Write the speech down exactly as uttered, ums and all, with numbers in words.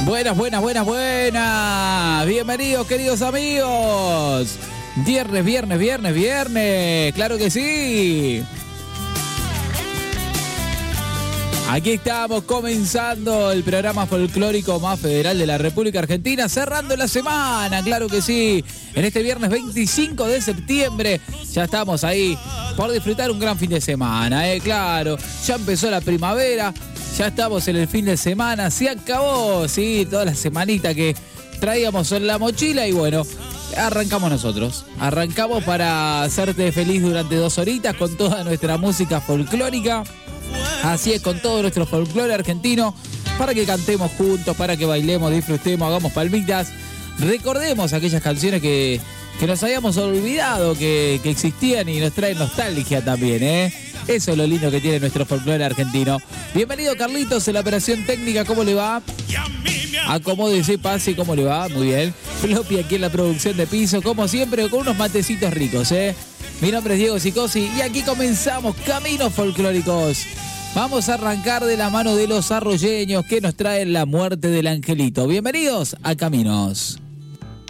Buenas, buenas, buenas, buenas. Bienvenidos, queridos amigos. Viernes, viernes, viernes, viernes. Claro que sí. Aquí estamos comenzando el programa folclórico más federal de la República Argentina, cerrando la semana, claro que sí. En este viernes veinticinco de septiembre ya estamos ahí por disfrutar un gran fin de semana, eh, claro. Ya empezó la primavera, ya estamos en el fin de semana, se acabó, sí, toda la semanita que traíamos en la mochila y bueno, arrancamos nosotros. Arrancamos para hacerte feliz durante dos horitas con toda nuestra música folclórica. Así es, con todo nuestro folclore argentino, para que cantemos juntos, para que bailemos, disfrutemos, hagamos palmitas, recordemos aquellas canciones que, que nos habíamos olvidado que, que existían y nos traen nostalgia también, ¿eh? Eso es lo lindo que tiene nuestro folclore argentino. Bienvenido Carlitos en la operación técnica, ¿cómo le va? Acomódese, pase, ¿cómo le va? Muy bien. Floppy aquí en la producción de piso, como siempre, con unos matecitos ricos, ¿eh? Mi nombre es Diego Sicosi y aquí comenzamos Caminos Folclóricos. Vamos a arrancar de la mano de los arroyeños que nos traen la muerte del angelito. Bienvenidos a Caminos.